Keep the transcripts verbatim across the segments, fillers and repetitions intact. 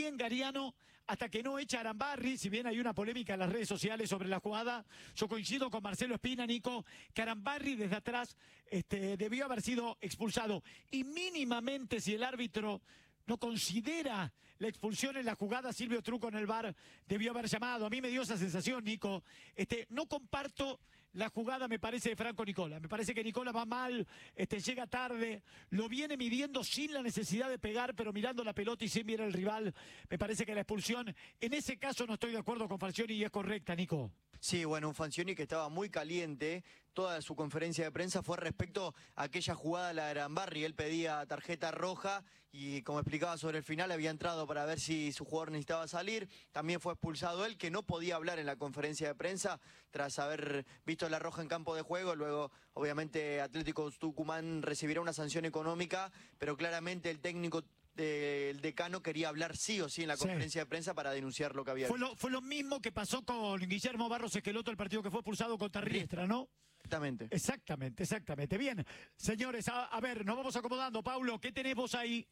bien Gariano hasta que no echa a Arambarri, si bien hay una polémica en las redes sociales sobre la jugada. Yo coincido con Marcelo Espina, Nico, que Arambarri desde atrás este, debió haber sido expulsado. Y mínimamente si el árbitro no considera la expulsión en la jugada, Silvio Truco en el V A R debió haber llamado. A mí me dio esa sensación, Nico. Este, no comparto la jugada, me parece, de Franco Nicola. Me parece que Nicola va mal, este, llega tarde, lo viene midiendo sin la necesidad de pegar, pero mirando la pelota y sin mirar al rival. Me parece que la expulsión, en ese caso no estoy de acuerdo con Falcioni y es correcta, Nico. Sí, bueno, un Falcioni que estaba muy caliente. Toda su conferencia de prensa fue respecto a aquella jugada de la de Arambarri. Él pedía tarjeta roja y, como explicaba sobre el final, había entrado para ver si su jugador necesitaba salir. También fue expulsado él, que no podía hablar en la conferencia de prensa tras haber visto la roja en campo de juego. Luego, obviamente, Atlético Tucumán recibirá una sanción económica, pero claramente el técnico... el decano quería hablar sí o sí en la conferencia sí. de prensa para denunciar lo que había fue lo, fue lo mismo que pasó con Guillermo Barros Esqueloto, el partido que fue expulsado contra Riestra, ¿no? Exactamente. Exactamente, exactamente. Bien, señores, a, a ver, nos vamos acomodando. Paulo, ¿qué tenés vos ahí?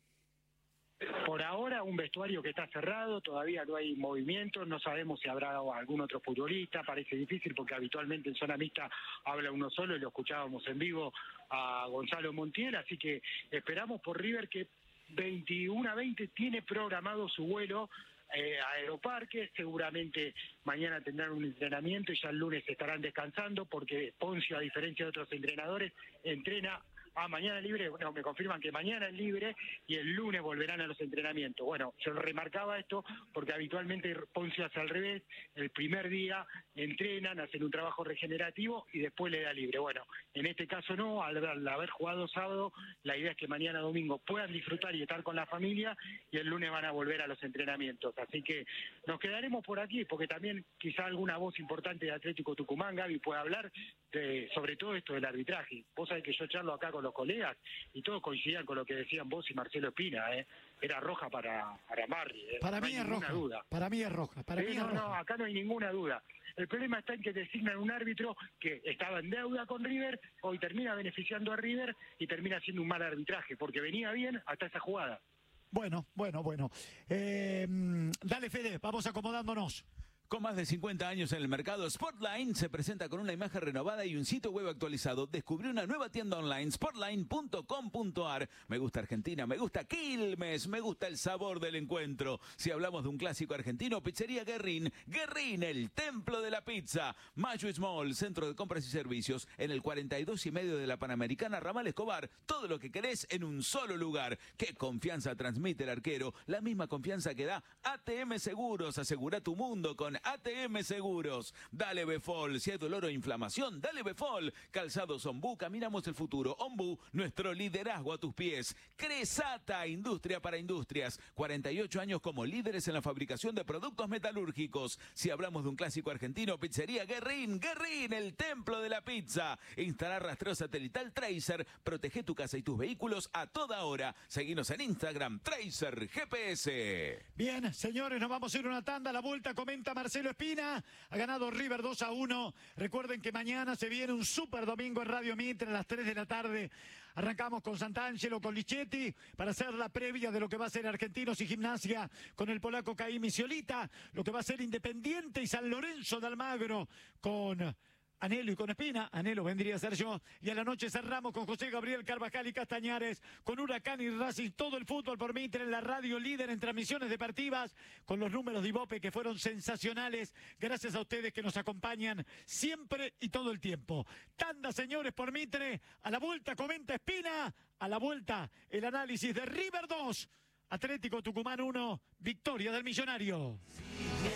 Por ahora un vestuario que está cerrado, todavía no hay movimiento, no sabemos si habrá algún otro futbolista, parece difícil porque habitualmente en zona mixta habla uno solo y lo escuchábamos en vivo a Gonzalo Montiel, así que esperamos por River que veintiuno a veinte tiene programado su vuelo eh, a Aeroparque, seguramente mañana tendrán un entrenamiento y ya el lunes estarán descansando porque Poncio, a diferencia de otros entrenadores, entrena. Ah, mañana libre, bueno, me confirman que mañana es libre y el lunes volverán a los entrenamientos. Bueno, yo remarcaba esto porque habitualmente Poncio hace al revés, el primer día entrenan, hacen un trabajo regenerativo y después le da libre. Bueno, en este caso no, al, al haber jugado sábado, la idea es que mañana domingo puedan disfrutar y estar con la familia y el lunes van a volver a los entrenamientos. Así que nos quedaremos por aquí porque también quizá alguna voz importante de Atlético Tucumán, Gaby, pueda hablar de, sobre todo esto del arbitraje. Vos sabés que yo charlo acá con los colegas y todos coincidían con lo que decían vos y Marcelo Espina, ¿eh? Era roja para Arambarri, ¿eh? Para no mí hay es roja, duda. para mí es roja, para sí, mí no, es roja. No, acá no hay ninguna duda. El problema está en que designan un árbitro que estaba en deuda con River, hoy termina beneficiando a River y termina haciendo un mal arbitraje, porque venía bien hasta esa jugada. Bueno, bueno, bueno. Eh, dale, Fede, vamos acomodándonos. Con más de cincuenta años en el mercado, Sportline se presenta con una imagen renovada y un sitio web actualizado. Descubrió una nueva tienda online, sportline punto com punto ar. Me gusta Argentina, me gusta Quilmes, me gusta el sabor del encuentro. Si hablamos de un clásico argentino, Pizzería Guerrín. Guerrín, el templo de la pizza. Mayo Small, centro de compras y servicios, en el cuarenta y dos y medio de la Panamericana, Ramal Escobar. Todo lo que querés en un solo lugar. Qué confianza transmite el arquero. La misma confianza que da A T M Seguros. Asegura tu mundo con A T M Seguros. Dale Befol, si hay dolor o inflamación, dale Befol. Calzados Ombú, caminamos el futuro. Ombú, nuestro liderazgo a tus pies. Cresata, industria para industrias. cuarenta y ocho años como líderes en la fabricación de productos metalúrgicos. Si hablamos de un clásico argentino, Pizzería Guerrín. Guerrín, el templo de la pizza. Instalar rastreo satelital Tracer. Protege tu casa y tus vehículos a toda hora. Seguinos en Instagram, Tracer G P S. Bien, señores, nos vamos a ir a una tanda. A la vuelta comenta Marcelo Espina. Ha ganado River dos a uno. Recuerden que mañana se viene un super domingo en Radio Mitre a las tres de la tarde. Arrancamos con Sant'Angelo, con Lichetti, para hacer la previa de lo que va a ser Argentinos y Gimnasia con el polaco Caim y Sciolita, lo que va a ser Independiente y San Lorenzo de Almagro con Anhelo y con Espina. Anhelo vendría a ser yo. Y a la noche cerramos con José Gabriel Carvajal y Castañares, con Huracán y Racing, todo el fútbol por Mitre en la radio líder en transmisiones deportivas, con los números de Ibope que fueron sensacionales. Gracias a ustedes que nos acompañan siempre y todo el tiempo. Tanda, señores, por Mitre. A la vuelta comenta Espina. A la vuelta el análisis de River dos, Atlético Tucumán uno, victoria del Millonario.